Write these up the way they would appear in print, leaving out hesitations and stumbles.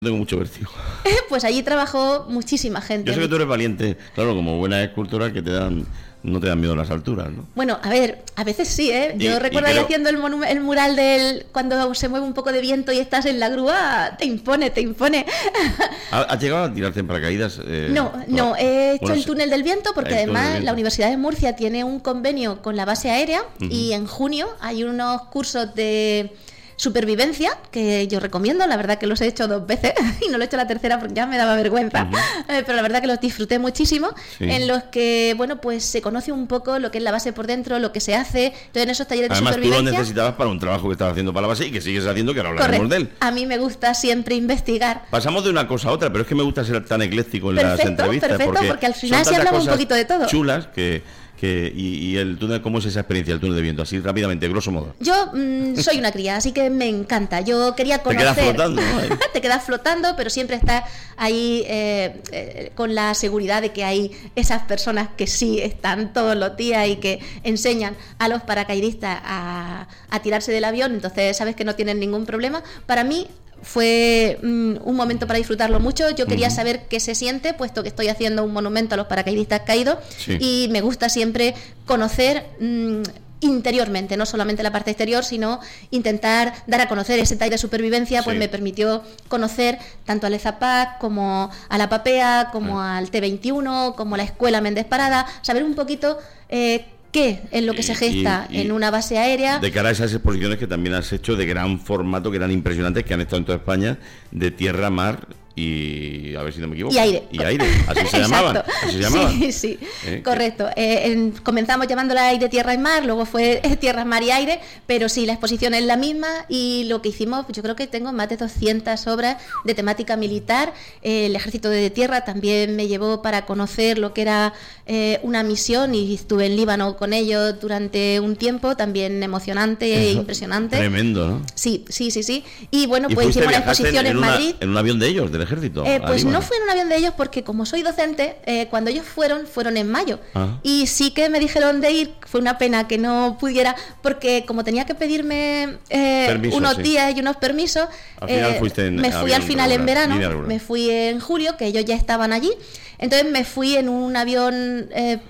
Tengo mucho vértigo. Pues allí trabajó muchísima gente. Yo sé que tú eres valiente, claro, como buena escultora que no te dan miedo las alturas, ¿no? Bueno, a ver, a veces sí, ¿eh? Yo recuerdo ahí haciendo el mural cuando se mueve un poco de viento y estás en la grúa, te impone. ¿Has llegado a tirarte en paracaídas? No, he hecho el túnel del viento porque además la Universidad de Murcia tiene un convenio con la base aérea y en junio hay unos cursos de supervivencia que yo recomiendo. La verdad que los he hecho 2 veces y no lo he hecho la tercera porque ya me daba vergüenza, pero la verdad que los disfruté muchísimo, en los que, bueno, pues se conoce un poco lo que es la base por dentro, lo que se hace. Entonces en esos talleres de supervivencia... Además tú lo necesitabas para un trabajo que estabas haciendo para la base y que sigues haciendo, que ahora hablaremos de él. A mí me gusta siempre investigar. Pasamos de una cosa a otra, pero es que me gusta ser tan ecléctico en las entrevistas. Perfecto, porque al final sí hablamos un poquito de todo. Chulas y el túnel, ¿cómo es esa experiencia, el túnel de viento? Así rápidamente, grosso modo. Yo soy una cría, así que me encanta. Yo quería conocer... Te quedas flotando, ¿no? Te quedas flotando, pero siempre estás ahí con la seguridad de que hay esas personas que sí están todos los días y que enseñan a los paracaidistas a tirarse del avión, entonces sabes que no tienen ningún problema. Para mí fue un momento para disfrutarlo mucho. Yo quería saber qué se siente, puesto que estoy haciendo un monumento a los paracaidistas caídos, y me gusta siempre conocer interiormente, no solamente la parte exterior, sino intentar dar a conocer ese taller de supervivencia. Pues me permitió conocer tanto al EZAPAC como a la PAPEA, como al T21, como a la Escuela Méndez Parada, saber un poquito qué es lo que se gesta en una base aérea. De cara a esas exposiciones que también has hecho de gran formato, que eran impresionantes, que han estado en toda España, de tierra, mar y, a ver si no me equivoco, y aire, así se llamaban. Sí, correcto. Comenzamos llamándola aire, tierra y mar, luego fue tierra, mar y aire, pero sí, la exposición es la misma, y lo que hicimos, yo creo que tengo más de 200 obras de temática militar. El ejército de tierra también me llevó para conocer lo que era una misión, y estuve en Líbano con ellos durante un tiempo, también emocionante e impresionante. Tremendo, ¿no? Sí. Y bueno, pues hicimos la exposición en Madrid. ¿En un avión de ellos, del ejército? Pues no fue en un avión de ellos, porque como soy docente, cuando ellos fueron en mayo. Y sí que me dijeron de ir. Fue una pena que no pudiera, porque como tenía que pedirme unos días y unos permisos, me fui al final en verano, me fui en julio, que ellos ya estaban allí. Entonces me fui en un avión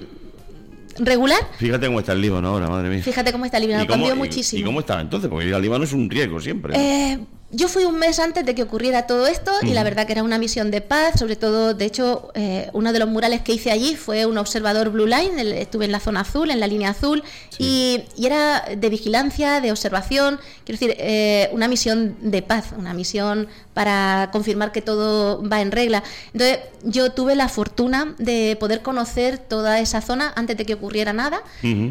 regular. Fíjate cómo está el Líbano ahora, madre mía. Fíjate cómo está el Líbano, cambió muchísimo. ¿Y cómo estaba entonces? Porque ir al Líbano es un riesgo siempre, ¿no? Yo fui un mes antes de que ocurriera todo esto, y la verdad que era una misión de paz. Sobre todo, de hecho, uno de los murales que hice allí fue un observador Blue Line. Estuve en la zona azul, en la línea azul, y era de vigilancia, de observación. Quiero decir, una misión de paz, una misión para confirmar que todo va en regla. Entonces, yo tuve la fortuna de poder conocer toda esa zona antes de que ocurriera nada,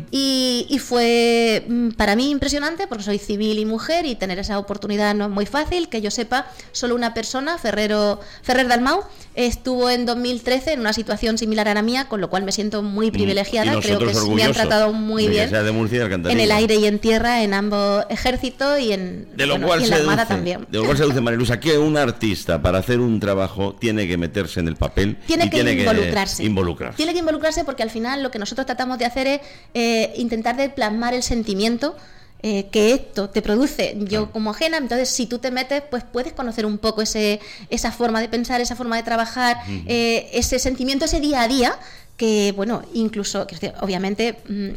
y fue para mí impresionante, porque soy civil y mujer, y tener esa oportunidad no es muy fácil. Que yo sepa, solo una persona, Ferrer Dalmau, estuvo en 2013 en una situación similar a la mía, con lo cual me siento muy privilegiada. Creo que me han tratado muy bien, que sea de Murcia, en el aire y en tierra, en ambos ejércitos, y en la Armada también. De lo cual se deduce, Marilusa, que un artista, para hacer un trabajo, tiene que meterse en el papel, tiene que involucrarse. Tiene que involucrarse, porque al final lo que nosotros tratamos de hacer es intentar de plasmar el sentimiento que esto te produce, yo como ajena. Entonces, si tú te metes, pues puedes conocer un poco esa forma de pensar, esa forma de trabajar, ese sentimiento, ese día a día, que, bueno, incluso, obviamente,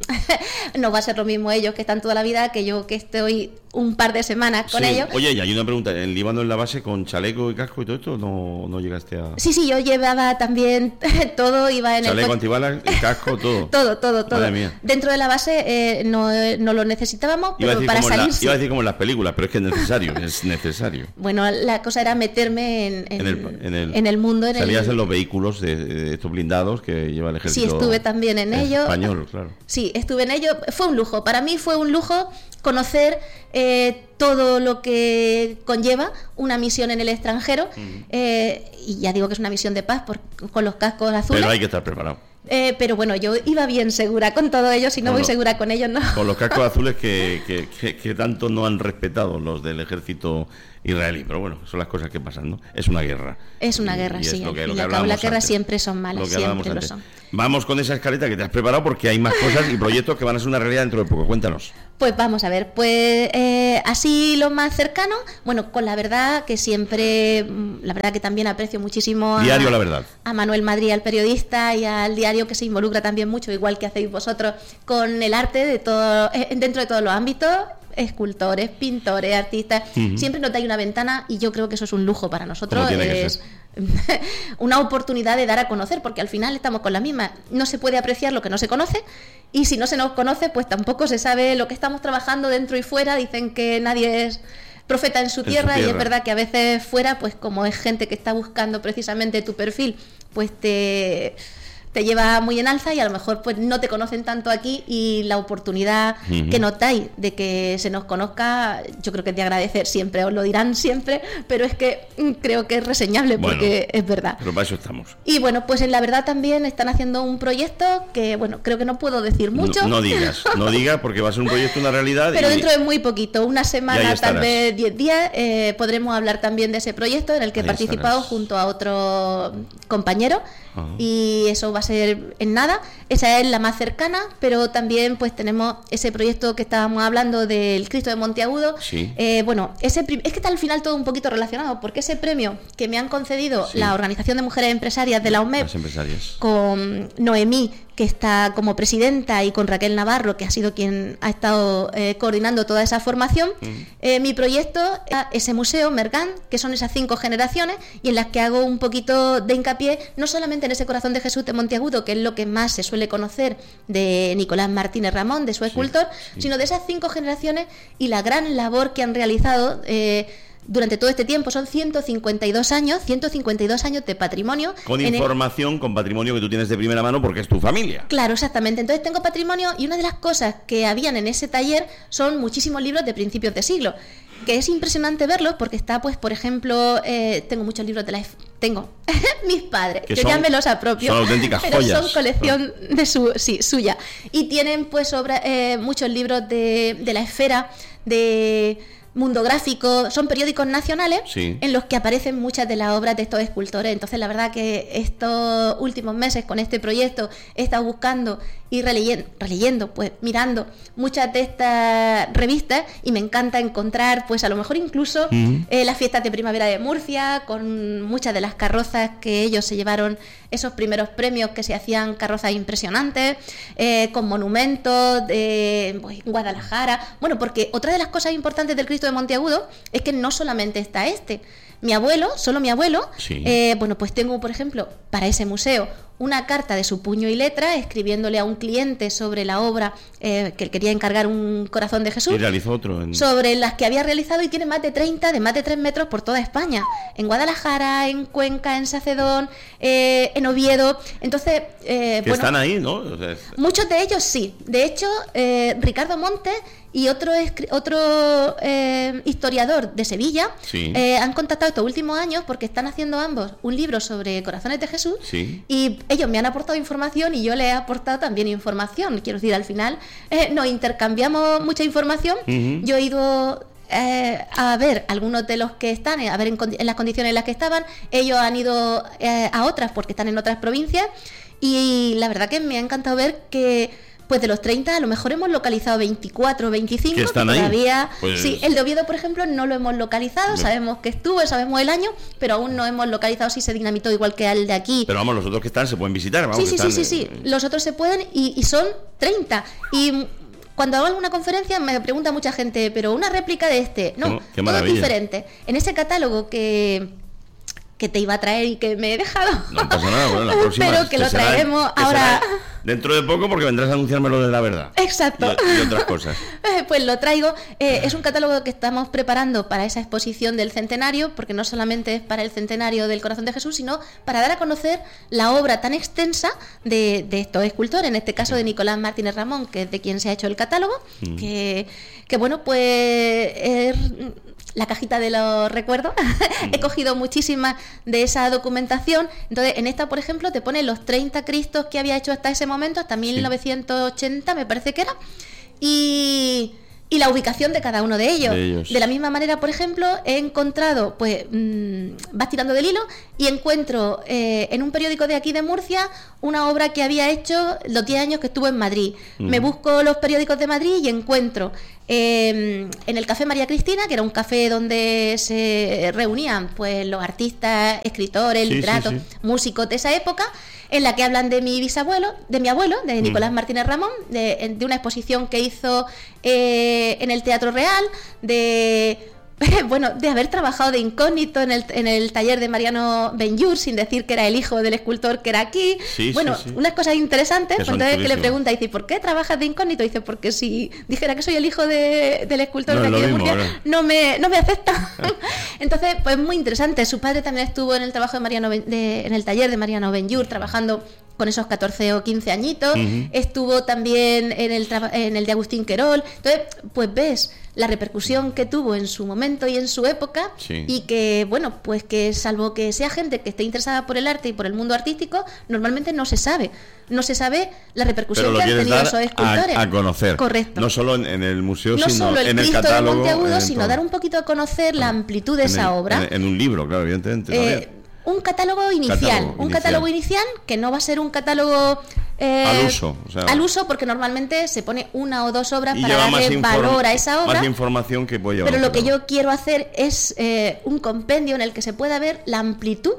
no va a ser lo mismo ellos que están toda la vida que yo, que estoy un par de semanas con ellos. Oye, y hay una pregunta, ¿en Líbano, en la base, con chaleco y casco y todo esto, no llegaste a...? Sí, yo llevaba también todo, iba en chaleco, antibalas, y casco, todo. todo. Madre mía. Dentro de la base no lo necesitábamos, pero para salir... Iba a decir como en las películas, pero es que es necesario. Bueno, la cosa era meterme en el mundo. Salías en los vehículos de estos blindados que lleva el ejército. Sí, estuve también en ello. Español, claro. Sí, estuve en ello. Fue un lujo. Para mí fue un lujo conocer todo lo que conlleva una misión en el extranjero. Y ya digo que es una misión de paz con los cascos azules. Pero hay que estar preparado. Pero bueno, yo iba bien segura con todo ello. Si no voy segura con ellos, no. Con los cascos azules que tanto no han respetado los del ejército israelí. Pero bueno, son las cosas que pasan, ¿no? Es una guerra. Es una guerra, y sí. Es lo que las guerras siempre son malas, siempre lo son. Vamos con esa escaleta que te has preparado porque hay más cosas y proyectos que van a ser una realidad dentro de poco. Cuéntanos. Pues vamos a ver, así lo más cercano, bueno, con la verdad que siempre, la verdad que también aprecio muchísimo Diario La Verdad. A Manuel Madrid, al periodista, y al diario, que se involucra también mucho, igual que hacéis vosotros, con el arte de todo, dentro de todos los ámbitos, escultores, pintores, artistas. Siempre nos dais una ventana y yo creo que eso es un lujo para nosotros. Es una oportunidad de dar a conocer, porque al final estamos con la misma. No se puede apreciar lo que no se conoce, y si no se nos conoce, pues tampoco se sabe lo que estamos trabajando dentro y fuera. Dicen que nadie es profeta en su tierra, y es verdad que a veces fuera, pues como es gente que está buscando precisamente tu perfil, pues te lleva muy en alza, y a lo mejor pues no te conocen tanto aquí, y la oportunidad que nos dais de que se nos conozca, yo creo que es de agradecer siempre. Os lo dirán siempre, pero es que creo que es reseñable, porque es verdad. Pero para eso estamos. Y bueno, pues en La Verdad también están haciendo un proyecto que, bueno, creo que no puedo decir mucho. No digas porque va a ser un proyecto, una realidad. Pero dentro de muy poquito, una semana, tal vez 10 días, podremos hablar también de ese proyecto en el que he participado junto a otro compañero. Y eso va a ser en nada. Esa es la más cercana, pero también pues tenemos ese proyecto que estábamos hablando del Cristo de Monteagudo. Bueno, es que está al final todo un poquito relacionado, porque ese premio que me han concedido la Organización de Mujeres Empresarias de la UMED, con Noemí, que está como presidenta, y con Raquel Navarro, que ha sido quien ha estado coordinando toda esa formación, mi proyecto es ese museo Mercant, que son esas 5 generaciones, y en las que hago un poquito de hincapié, no solamente en ese Corazón de Jesús de Monteagudo, que es lo que más se suele conocer de Nicolás Martínez Ramón, de su escultor, sino de esas 5 generaciones y la gran labor que han realizado durante todo este tiempo. Son 152 años de patrimonio. Con información, con patrimonio que tú tienes de primera mano porque es tu familia. Claro, exactamente. Entonces tengo patrimonio, y una de las cosas que habían en ese taller son muchísimos libros de principios de siglo, que es impresionante verlos, porque está, pues, por ejemplo, tengo muchos libros tengo mis padres, que ya me los apropio, son auténticas pero joyas. Son colección de suya, y tienen pues muchos libros de la esfera, de Mundo Gráfico, son periódicos nacionales en los que aparecen muchas de las obras de estos escultores. Entonces la verdad que estos últimos meses con este proyecto he estado buscando y releyendo, pues mirando muchas de estas revistas, y me encanta encontrar, pues a lo mejor incluso las fiestas de primavera de Murcia, con muchas de las carrozas que ellos se llevaron, esos primeros premios que se hacían, carrozas impresionantes, con monumentos de Guadalajara. Bueno, porque otra de las cosas importantes del Cristo de Monteagudo es que no solamente está solo mi abuelo, bueno, pues tengo, por ejemplo, para ese museo, una carta de su puño y letra, escribiéndole a un cliente sobre la obra que él quería encargar, un Corazón de Jesús, y realizó otro sobre las que había realizado, y tiene más de 30, de más de 3 metros por toda España, en Guadalajara, en Cuenca, en Sacedón, en Oviedo. Entonces, bueno, están ahí, ¿no? O sea, muchos de ellos sí. De hecho, Ricardo Montes y otro historiador de Sevilla han contactado estos últimos años, porque están haciendo ambos un libro sobre Corazones de Jesús, y ellos me han aportado información y yo les he aportado también información. Quiero decir, al final nos intercambiamos mucha información. Yo he ido a ver algunos de los que están, a ver en las condiciones en las que estaban. Ellos han ido a otras porque están en otras provincias, y la verdad que me ha encantado ver que, pues de los 30 a lo mejor hemos localizado 24, 25 que están todavía. Pues... Sí, el de Oviedo, por ejemplo, no lo hemos localizado. Sabemos que estuvo, sabemos el año, pero aún no hemos localizado si se dinamitó igual que el de aquí. Pero vamos, los otros que están se pueden visitar. Vamos, sí. Los otros se pueden, y son 30. Y cuando hago alguna conferencia me pregunta mucha gente, pero una réplica de este. No, todo es diferente. En ese catálogo que te iba a traer y que me he dejado. No pasa nada, bueno, la próxima. Pero que lo traeremos ahora. Dentro de poco, porque vendrás a anunciarme lo de La Verdad. Exacto. Y otras cosas. Pues lo traigo. Es un catálogo que estamos preparando para esa exposición del centenario, porque no solamente es para el centenario del Corazón de Jesús, sino para dar a conocer la obra tan extensa de estos escultores, en este caso de Nicolás Martínez Ramón, que es de quien se ha hecho el catálogo, que bueno, pues la cajita de los recuerdos. He cogido muchísimas de esa documentación. Entonces, en esta, por ejemplo, te pone los 30 Cristos que había hecho hasta ese momento, hasta 1980, me parece que era. Y y la ubicación de cada uno de ellos. De la misma manera, por ejemplo, he encontrado, pues, vas tirando del hilo y encuentro en un periódico de aquí de Murcia una obra que había hecho los 10 años que estuvo en Madrid. Me busco los periódicos de Madrid y encuentro en el Café María Cristina, que era un café donde se reunían pues los artistas, escritores, literatos, músicos de esa época, en la que hablan de mi bisabuelo, de mi abuelo, de Nicolás Martínez Ramón, de una exposición que hizo en el Teatro Real, de haber trabajado de incógnito en el taller de Mariano Benllour, sin decir que era el hijo del escultor que era aquí. Unas cosas interesantes, pues entonces que le pregunta, dice, ¿por qué trabajas de incógnito? Dice, porque si dijera que soy el hijo del escultor de aquí de Murcia, no me acepta. Entonces, pues muy interesante. Su padre también estuvo en el trabajo de en el taller de Mariano Benllour, trabajando con esos 14 o 15 añitos. Estuvo también en el de Agustín Querol. Entonces, pues ves la repercusión que tuvo en su momento y en su época, y que, bueno, pues que salvo que sea gente que esté interesada por el arte y por el mundo artístico, normalmente no se sabe la repercusión que han tenido esos escultores. A conocer. Correcto. No solo en el museo, no sino solo en el Cristo catálogo. De Monteagudo, sino dar un poquito a conocer la amplitud de esa obra. En un libro, claro, evidentemente. Un catálogo inicial que no va a ser un catálogo al uso, porque normalmente se pone una o dos obras para darle valor a esa obra. Más información que puede llevar. Pero lo que yo quiero hacer es un compendio en el que se pueda ver la amplitud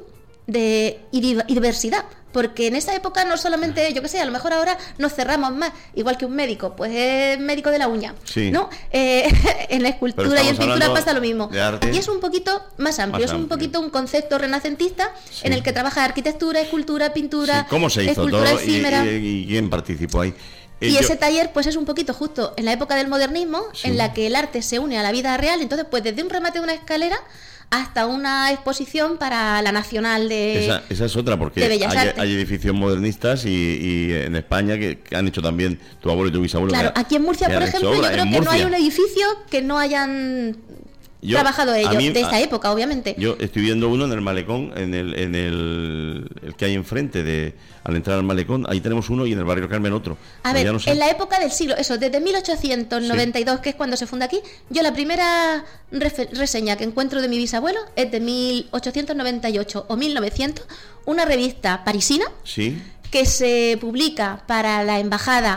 y diversidad. Porque en esa época no solamente, yo qué sé, a lo mejor ahora nos cerramos más, igual que un médico, pues es médico de la uña, ¿no? En la escultura y en pintura pasa lo mismo. Aquí es un poquito más amplio, es un poquito un concepto renacentista en el que trabaja arquitectura, escultura, pintura, ¿cómo se hizo todo efímera. Y quién participó ahí? Y ese taller pues es un poquito justo en la época del modernismo, en la que el arte se une a la vida real. Entonces, pues desde un remate de una escalera hasta una exposición para la Nacional de esa es otra, porque hay edificios modernistas y en España que han hecho también tu abuelo y tu bisabuelo. Claro, aquí en Murcia, por ejemplo, yo creo que no hay un edificio que no hayan trabajado ellos, de esa época, obviamente. Yo estoy viendo uno en el malecón, en el que hay enfrente al entrar al malecón, ahí tenemos uno, y en el barrio Carmen otro. A ver, en la época del siglo, desde 1892, que es cuando se funda aquí, yo la primera reseña que encuentro de mi bisabuelo es de 1898 o 1900, una revista parisina que se publica para la embajada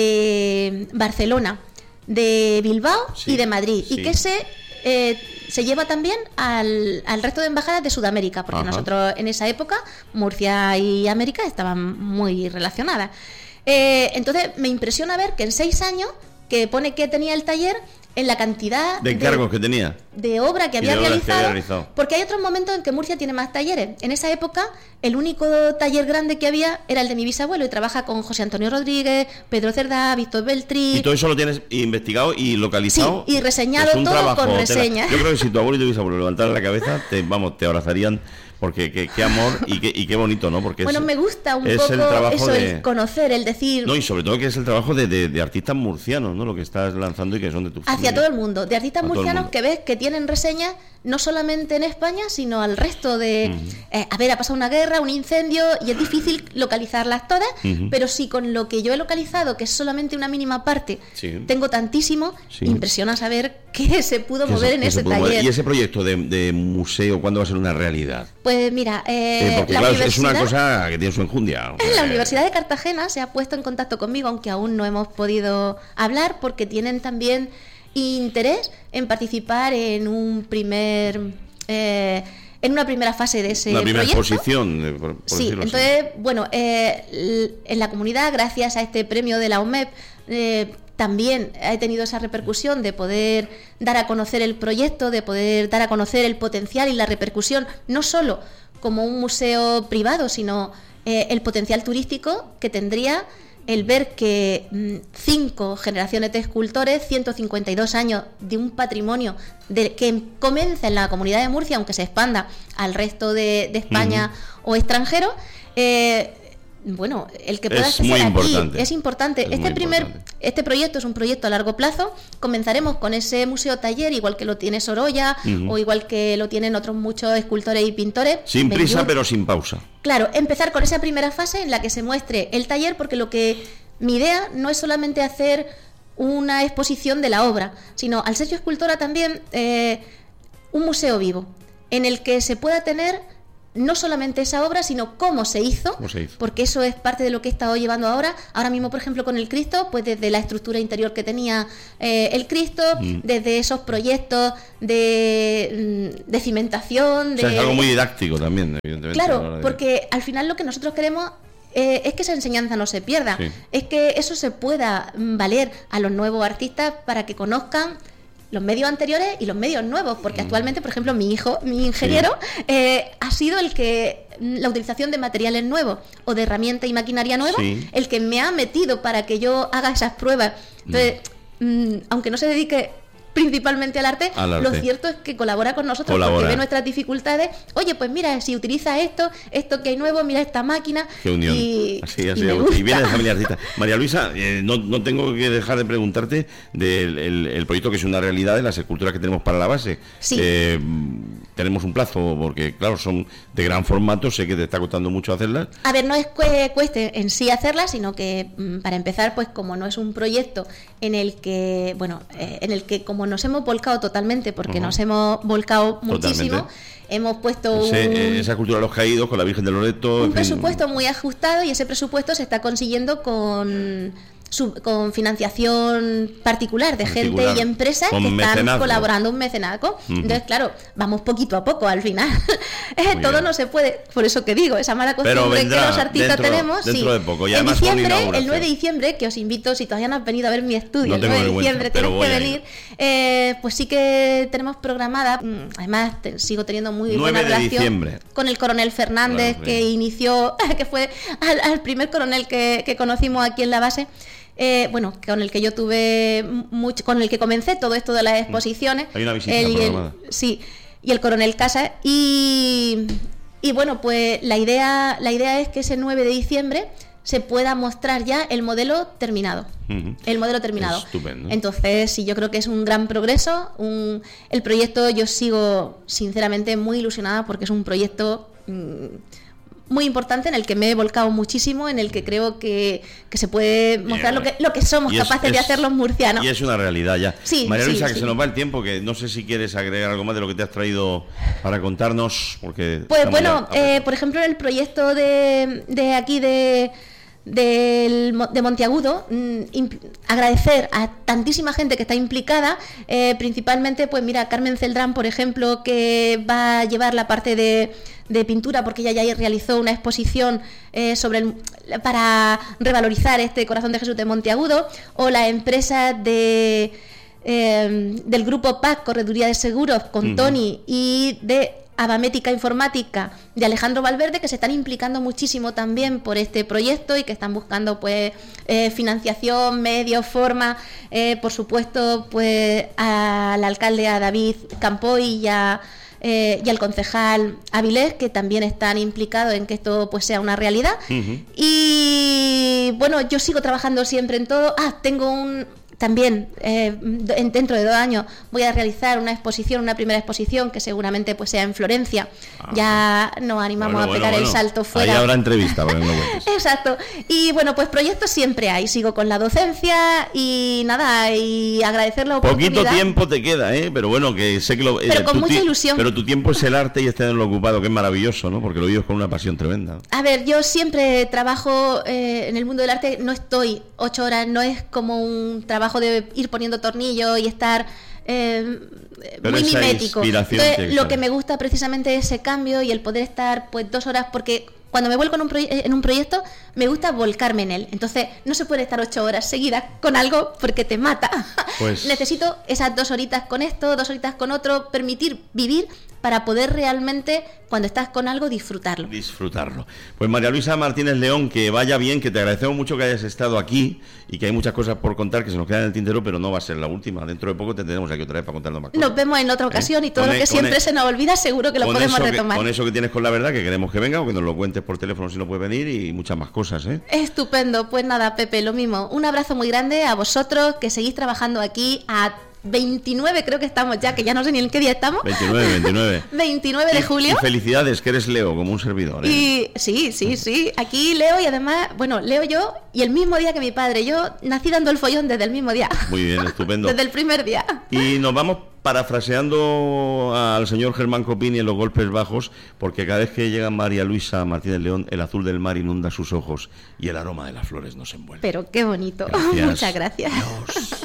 de Barcelona, de Bilbao y de Madrid, y que se lleva también al resto de embajadas de Sudamérica, porque nosotros en esa época, Murcia y América estaban muy relacionadas. Entonces me impresiona ver que en 6 años, que pone que tenía el taller, en la cantidad de encargos que tenía, de obra que había realizado, porque hay otros momentos en que Murcia tiene más talleres. En esa época el único taller grande que había era el de mi bisabuelo, y trabaja con José Antonio Rodríguez, Pedro Cerdá, Víctor Beltrí. Y todo eso lo tienes investigado y localizado. Sí, y reseñado todo con reseñas. Yo creo que si tu abuelo y tu bisabuelo levantaran la cabeza, te abrazarían, porque qué amor y qué bonito, ¿no? Porque me gusta un poco eso, el conocer, el decir. No, y sobre todo que es el trabajo de artistas murcianos, ¿no? Lo que estás lanzando y que son de tu familia. Hacia todo el mundo, de artistas murcianos que ves que tienen reseñas no solamente en España, sino al resto de... ha pasado una guerra, un incendio, y es difícil localizarlas todas, pero sí con lo que yo he localizado, que es solamente una mínima parte, tengo tantísimo, impresiona saber que se pudo mover en ese taller. ¿Y ese proyecto de museo cuándo va a ser una realidad? Pues mira, porque claro, es una cosa que tiene su enjundia. La Universidad de Cartagena se ha puesto en contacto conmigo, aunque aún no hemos podido hablar, porque tienen también interés en participar en una primera fase de ese proyecto. Una primera exposición, por decirlo entonces, bueno, en la comunidad, gracias a este premio de la OMEP, también he tenido esa repercusión de poder dar a conocer el proyecto, de poder dar a conocer el potencial y la repercusión, no solo como un museo privado, sino el potencial turístico que tendría el ver que 5 generaciones de escultores, 152 años de un patrimonio que comienza en la Comunidad de Murcia, aunque se expanda al resto de España o extranjero, bueno, el que pueda ser aquí es importante. Este proyecto es un proyecto a largo plazo. Comenzaremos con ese museo taller, igual que lo tiene Sorolla, o igual que lo tienen otros muchos escultores y pintores. Sin prisa, pero sin pausa. Claro, empezar con esa primera fase en la que se muestre el taller, porque mi idea no es solamente hacer una exposición de la obra, sino al ser yo escultora también un museo vivo, en el que se pueda tener no solamente esa obra, sino cómo se hizo, porque eso es parte de lo que he estado llevando ahora mismo, por ejemplo, con el Cristo, pues desde la estructura interior que tenía el Cristo, desde esos proyectos de cimentación. O sea, es algo muy didáctico también, evidentemente. Claro, porque al final lo que nosotros queremos es que esa enseñanza no se pierda, es que eso se pueda valer a los nuevos artistas para que conozcan los medios anteriores y los medios nuevos, porque actualmente, por ejemplo, mi hijo, mi ingeniero, ha sido el que la utilización de materiales nuevos o de herramientas y maquinaria nueva, el que me ha metido para que yo haga esas pruebas. Entonces, aunque no se dedique principalmente al arte, lo cierto es que colabora con nosotros, porque ve nuestras dificultades. Oye, pues mira, si utilizas esto que hay nuevo, mira esta máquina. Qué unión. Así y viene de familia artista. María Luisa, no tengo que dejar de preguntarte del proyecto, que es una realidad, de las esculturas que tenemos para la base. Tenemos un plazo, porque claro, son de gran formato, sé que te está costando mucho hacerlas. A ver, no es que cueste en sí hacerlas, sino que para empezar, pues como no es un proyecto en el que, como nos hemos volcado totalmente, porque nos hemos volcado muchísimo, hemos puesto esa cultura de los caídos con la Virgen de Loreto, un presupuesto muy ajustado, y ese presupuesto se está consiguiendo con financiación particular de gente y empresas que están colaborando, un mecenazgo. Entonces, claro, vamos poquito a poco al final. Todo no se puede, por eso que digo, esa mala costumbre que los artistas tenemos. Dentro de poco, y en diciembre, el 9 de diciembre, que os invito, si todavía no has venido a ver mi estudio, el 9 de diciembre tienes que venir, pues sí que tenemos programada, además sigo teniendo muy buena relación con el coronel Fernández, que inició, que fue al primer coronel que conocimos aquí en la base. Con el que yo tuve con el que comencé todo esto de las exposiciones. Hay una visita programada. Y el coronel Casas. Y bueno, pues la idea es que ese 9 de diciembre se pueda mostrar ya el modelo terminado. El modelo terminado. Estupendo. Entonces, sí, yo creo que es un gran progreso. El proyecto, yo sigo sinceramente muy ilusionada, porque es un proyecto muy importante, en el que me he volcado muchísimo, en el que creo que se puede mostrar lo que somos capaces de hacer los murcianos. Y es una realidad ya. María Luisa, que se nos va el tiempo, que no sé si quieres agregar algo más de lo que te has traído para contarnos, porque... Pues bueno, por ejemplo, en el proyecto de aquí de Monteagudo, agradecer a tantísima gente que está implicada, principalmente, pues mira, Carmen Celdrán, por ejemplo, que va a llevar la parte de pintura, porque ella ya realizó una exposición para revalorizar este Corazón de Jesús de Monteagudo, o la empresa del grupo PAC, Correduría de Seguros, con Tony, y de Abamética Informática de Alejandro Valverde, que se están implicando muchísimo también por este proyecto, y que están buscando pues financiación, medios, forma, por supuesto, pues al alcalde, a David Campoy, y al concejal Avilés, que también están implicados en que esto pues sea una realidad. Y bueno, yo sigo trabajando siempre en todo. Tengo también dentro de 2 años voy a realizar una primera exposición, que seguramente pues sea en Florencia. Ya nos animamos a pegar el salto fuera. Ahí habrá entrevista. Exacto. Y bueno, pues proyectos siempre hay. Sigo con la docencia y nada, y agradecer la oportunidad. Poquito tiempo te queda, pero bueno, que sé que pero con mucha ilusión. Pero tu tiempo es el arte y en lo ocupado, que es maravilloso, ¿no? Porque lo vives con una pasión tremenda. A ver, yo siempre trabajo en el mundo del arte, no estoy 8 horas, no es como un trabajo de ir poniendo tornillos y estar muy mimético. Entonces, lo que me gusta precisamente es ese cambio y el poder estar pues 2 horas, porque cuando me vuelco en un proyecto me gusta volcarme en él. Entonces no se puede estar 8 horas seguidas con algo, porque te mata. Pues necesito esas 2 horitas con esto, 2 horitas con otro, permitir vivir, para poder realmente, cuando estás con algo, disfrutarlo. Pues María Luisa Martínez León, que vaya bien, que te agradecemos mucho que hayas estado aquí, y que hay muchas cosas por contar que se nos quedan en el tintero, pero no va a ser la última. Dentro de poco te tendremos aquí otra vez para contarnos más cosas. Nos vemos en otra ocasión, y todo lo que siempre se nos olvida, seguro que lo podemos retomar. Con eso que tienes con la verdad, que queremos que venga, o que nos lo cuentes por teléfono si no puedes venir, y muchas más cosas, Estupendo. Pues nada, Pepe, lo mismo. Un abrazo muy grande a vosotros, que seguís trabajando aquí, a 29 creo que estamos ya, que ya no sé ni en qué día estamos. 29 de julio. Y felicidades, que eres Leo, como un servidor. Y sí. Aquí leo y además, bueno, leo yo y el mismo día que mi padre. Yo nací dando el follón desde el mismo día. Muy bien, estupendo. Desde el primer día. Y nos vamos parafraseando al señor Germán Copini en los golpes bajos, porque cada vez que llega María Luisa Martínez León, el azul del mar inunda sus ojos y el aroma de las flores nos envuelve. Pero qué bonito. Gracias. Muchas gracias. Dios.